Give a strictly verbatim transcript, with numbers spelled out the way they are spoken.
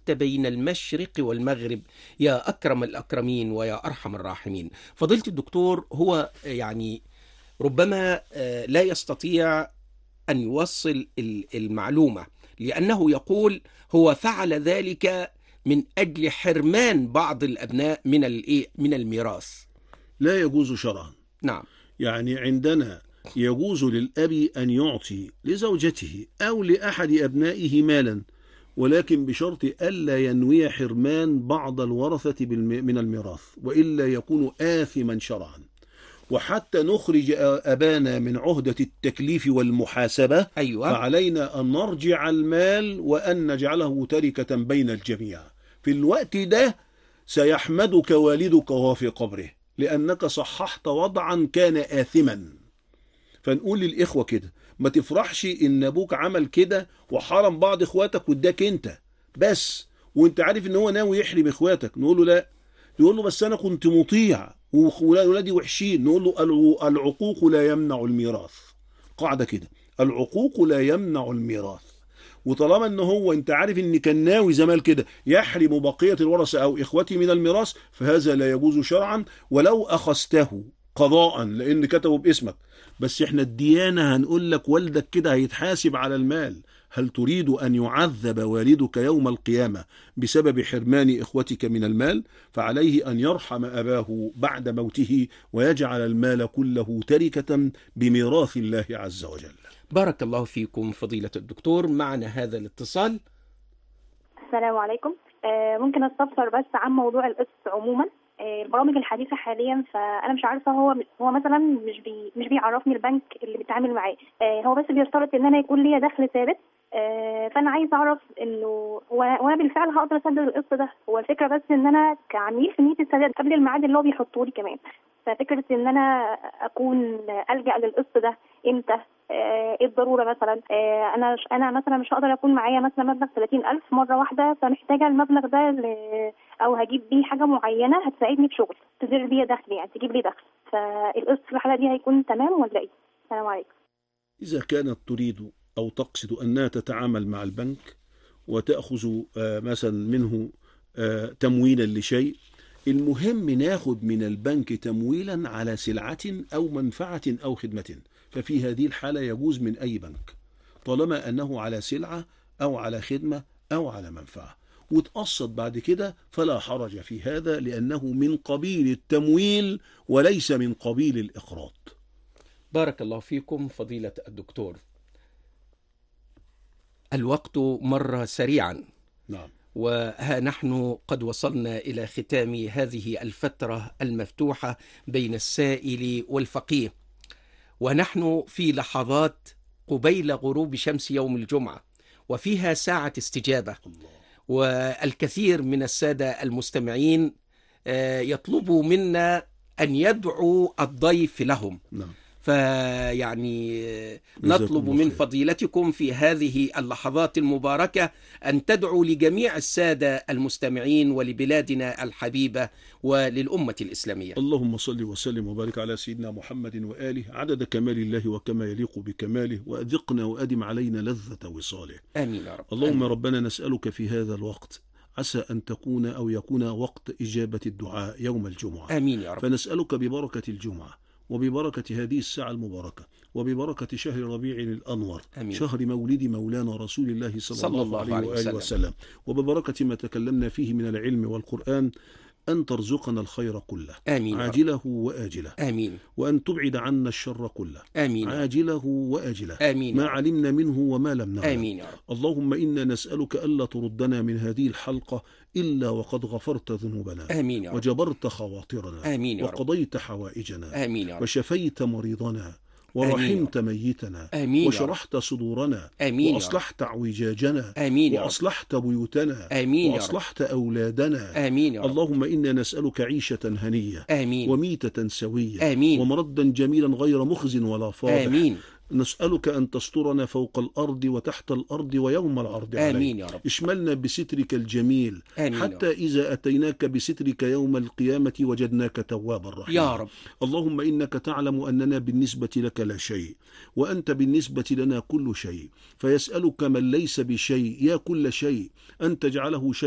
جمعت بين المشرق والمغرب يا أكرم الأكرمين ويا أرحم الراحمين. فضيلة الدكتور، هو يعني ربما لا يستطيع أن يوصل المعلومة، لأنه يقول هو فعل ذلك من أجل حرمان بعض الأبناء من من الميراث. لا يجوز شرعا. نعم. يعني عندنا يجوز للأب أن يعطي لزوجته أو لأحد أبنائه مالا، ولكن بشرط ألا ينوي حرمان بعض الورثة من الميراث، وإلا يكون آثما شرعا. وحتى نخرج أبانا من عهدة التكليف والمحاسبة، أيوة. فعلينا أن نرجع المال وأن نجعله تركة بين الجميع. في الوقت ده سيحمدك والدك وهو في قبره، لأنك صححت وضعا كان آثما. فنقول للإخوة كده، ما تفرحش إن أبوك عمل كده وحرم بعض إخواتك واداك أنت بس، وانت عارف إن هو ناوي يحرم إخواتك. نقول له لا، يقول له بس أنا كنت مطيع وولادي وحشين. نقول له العقوق لا يمنع الميراث. قاعدة كده، العقوق لا يمنع الميراث. وطالما ان هو انت عارف ان كان ناوي زمان كده يحرم بقية الورثة او اخوتي من الميراث، فهذا لا يجوز شرعا ولو اخذته قضاء، لان كتبه باسمك. بس احنا الديانة هنقول لك والدك كده هيتحاسب على المال. هل تريد أن يعذب والدك يوم القيامة بسبب حرمان إخوتك من المال؟ فعليه أن يرحم أباه بعد موته ويجعل المال كله تركة بميراث الله عز وجل. بارك الله فيكم فضيلة الدكتور. معنا هذا الاتصال. السلام عليكم. آه ممكن استفسر بس عن موضوع القسط عموما. آه البرامج الحديثة حاليا، فأنا مش عارفة هو هو مثلا مش بي مش بيعرفني البنك اللي بيتعامل معاه. آه هو بس بيشترط إن أنا يكون ليا دخل ثابت. آه فأنا عايز أعرف إنه وأنا بالفعل هقدر أسدد القسط ده. هو الفكرة بس إن أنا كعميل في نية السداد قبل الميعاد اللي هو بيحطه لي كمان. ففكرة إن أنا أكون ألجأ للقسط ده إمتى؟ ايه الضروره مثلا؟ آه انا انا مثلا مش هقدر اكون معايا مثلا مبلغ ثلاثين ألف مره واحده، فمحتاجه المبلغ ده ل... او هجيب بيه حاجه معينه هتساعدني في شغل تدير بيها دخل، يعني تجيب لي دخل. فالقسط في الحاله دي هيكون تمام ولا ايه؟ السلام عليكم. اذا كانت تريد او تقصد انها تتعامل مع البنك وتاخذ آه مثلا منه آه تمويلا لشيء، المهم ناخد من البنك تمويلا على سلعة أو منفعة أو خدمة، ففي هذه الحالة يجوز من أي بنك طالما أنه على سلعة أو على خدمة أو على منفعة، وتقسط بعد كده فلا حرج في هذا، لأنه من قبيل التمويل وليس من قبيل الإقراض. بارك الله فيكم فضيلة الدكتور. الوقت مر سريعا. نعم. وها نحن قد وصلنا إلى ختام هذه الفترة المفتوحة بين السائل والفقيه، ونحن في لحظات قبيل غروب شمس يوم الجمعة، وفيها ساعة استجابة. والكثير من السادة المستمعين يطلبوا منا أن يدعو الضيف لهم. نعم. فيعني نطلب من فضيلتكم في هذه اللحظات المباركة أن تدعوا لجميع السادة المستمعين ولبلادنا الحبيبة وللأمة الإسلامية. اللهم صل وسلم وبارك على سيدنا محمد وآله عدد كمال الله وكما يليق بكماله، وأذقنا وأدم علينا لذة وصاله. آمين يا رب. اللهم آمين. ربنا نسألك في هذا الوقت، عسى أن تكون أو يكون وقت إجابة الدعاء يوم الجمعة. آمين يا رب. فنسألك ببركة الجمعة وببركة هذه الساعة المباركة وببركة شهر ربيع الأنور، أمين. شهر مولد مولانا رسول الله صلى, صلى الله, الله عليه عليه وآله وسلم. وسلم، وببركة ما تكلمنا فيه من العلم والقرآن، أن ترزقنا الخير كله، آمين. عاجله وآجله، آمين. وأن تبعد عنا الشر كله، آمين. عاجله وآجله، آمين. ما علمنا منه وما لم نعلم. آمين يا رب. اللهم إنا نسألك ألا تردنا من هذه الحلقة إلا وقد غفرت ذنوبنا، آمين يا رب. وجبرت خواطرنا، آمين يا رب. وقضيت حوائجنا، آمين يا رب. وشفيت مريضنا، ورحمت ميتنا، آمين وشرحت صدورنا، آمين وأصلحت اعوجاجنا، آمين وأصلحت بيوتنا، آمين وأصلحت أولادنا. آمين يا رب. اللهم إنا نسألك عيشة هنية، آمين. وميتة سوية، آمين. ومردا جميلا غير مخز ولا فاضح. آمين. نسألك أن تسترنا فوق الأرض وتحت الأرض ويوم العرض عليك. آمين يا رب. اشملنا بسترك الجميل، آمين حتى إذا أتيناك بسترك يوم القيامة وجدناك توابا رحيما يا رب. اللهم إنك تعلم أننا بالنسبة لك لا شيء، وأنت بالنسبة لنا كل شيء، فيسألك من ليس بشيء يا كل شيء أن تجعله شيء